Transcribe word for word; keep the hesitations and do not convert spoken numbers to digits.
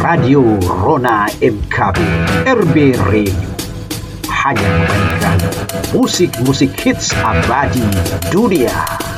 Radio Rona M K B R B Radio hanya memainkan musik-musik hits abadi dunia.